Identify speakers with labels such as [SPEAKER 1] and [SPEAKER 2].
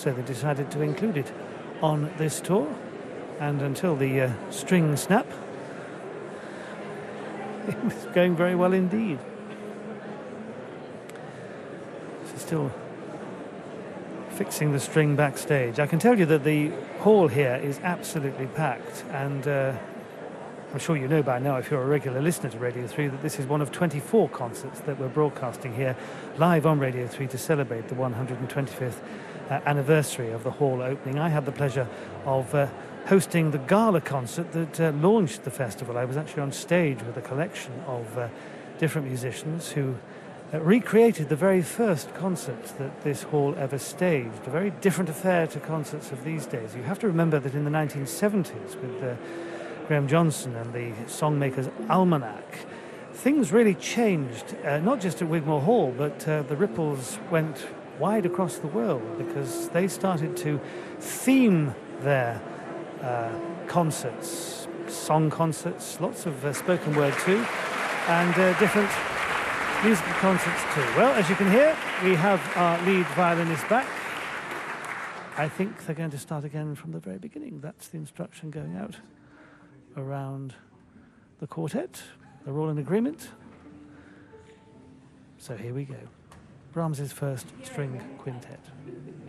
[SPEAKER 1] so they decided to include it on this tour. And until the string snap, it was going very well indeed. So still fixing the string backstage. I can tell you that the hall here is absolutely packed, and I'm sure you know by now, if you're a regular listener to Radio 3, that this is one of 24 concerts that we're broadcasting here live on Radio 3 to celebrate the 125th anniversary of the hall opening. I had the pleasure of hosting the gala concert that launched the festival. I was actually on stage with a collection of different musicians who recreated the very first concert that this hall ever staged. A very different affair to concerts of these days. You have to remember that in the 1970s with Graham Johnson and the Songmakers' Almanac, things really changed, not just at Wigmore Hall, but the ripples went wide across the world, because they started to theme their concerts, song concerts, lots of spoken word too, and different musical concerts too. Well, as you can hear, we have our lead violinist back. I think they're going to start again from the very beginning. That's the instruction going out around the quartet. They're all in agreement. So here we go. Brahms's first string quintet.